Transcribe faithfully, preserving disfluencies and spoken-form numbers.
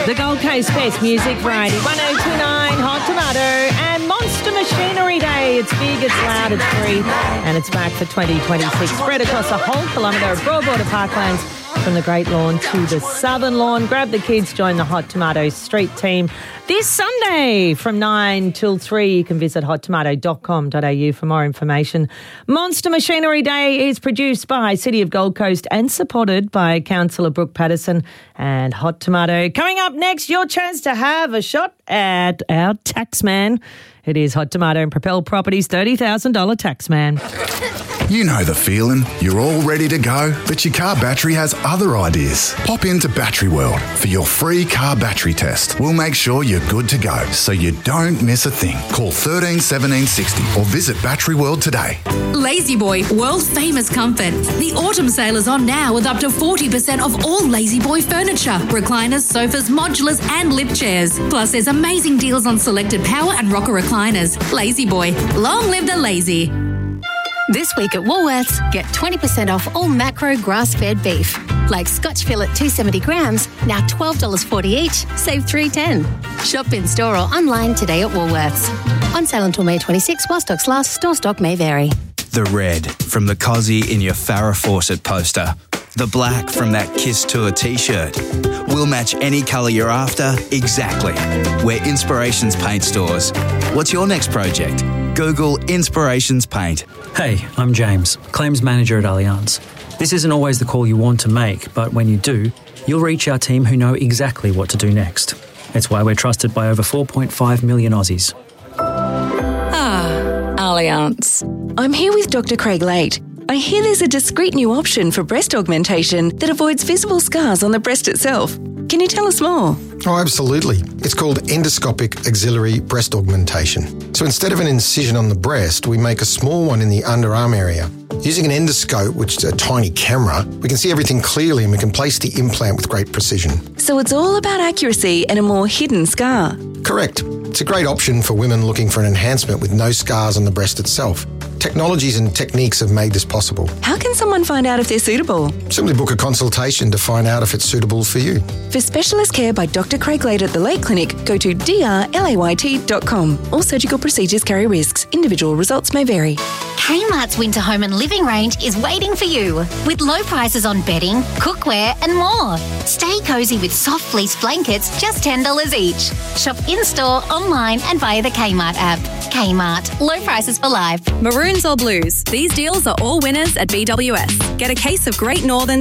The Gold Coast Best Music Variety, one oh two point nine Hot Tomato and Monster Machinery Day. It's big, it's loud, it's free, and it's back for twenty twenty-six. Spread across a whole kilometre of Broadwater Parklands from the Great Lawn to the Southern Lawn. Grab the kids, join the Hot Tomato Street team this Sunday from nine till three. You can visit hot tomato dot com dot a u for more information. Monster Machinery Day is produced by City of Gold Coast and supported by Councillor Brooke Patterson and Hot Tomato. Coming up next, your chance to have a shot at our Taxman. It is Hot Tomato and Propel Properties thirty thousand dollars Taxman. You know the feeling. You're all ready to go, but your car battery has other ideas. Pop into Battery World for your free car battery test. We'll make sure you're good to go, so you don't miss a thing. Call thirteen seventeen sixty or visit Battery World today. Lazy Boy, world famous comfort. The autumn sale is on now with up to forty percent off all Lazy Boy furniture, recliners, sofas, modulars and lip chairs. Plus there's amazing deals on selected power and rocker recliners. Lazy Boy, long live the lazy. This week at Woolworths, get twenty percent off all macro grass-fed beef. Like Scotch fillet two hundred seventy grams, now twelve dollars forty each, save three dollars ten. Shop in store or online today at Woolworths. On sale until May twenty-sixth, while stocks last, store stock may vary. The red from the Cozzy in your Farrah Fawcett poster. The black from that Kiss Tour t-shirt. We'll match any colour you're after, exactly. We're Inspirations Paint stores. What's your next project? Google Inspirations Paint. Hey, I'm James, Claims Manager at Allianz. This isn't always the call you want to make, but when you do, you'll reach our team who know exactly what to do next. It's why we're trusted by over four point five million Aussies. Ah, Allianz. I'm here with Doctor Craig Late. I hear there's a discreet new option for breast augmentation that avoids visible scars on the breast itself. Can you tell us more? Oh, absolutely. It's called endoscopic axillary breast augmentation. So instead of an incision on the breast, we make a small one in the underarm area. Using an endoscope, which is a tiny camera, we can see everything clearly and we can place the implant with great precision. So it's all about accuracy and a more hidden scar. Correct. It's a great option for women looking for an enhancement with no scars on the breast itself. Technologies and techniques have made this possible. How can someone find out if they're suitable? Simply book a consultation to find out if it's suitable for you. For specialist care by Doctor Craig Late at the Late Clinic, go to d r layt dot com. All surgical procedures carry risks. Individual results may vary. Kmart's Winter Home and Living range is waiting for you with low prices on bedding, cookware and more. Stay cosy with soft fleece blankets, just ten dollars each. Shop in-store, online and via the Kmart app. Kmart, low prices for life. Maroons or blues, these deals are all winners at B W S. Get a case of Great Northern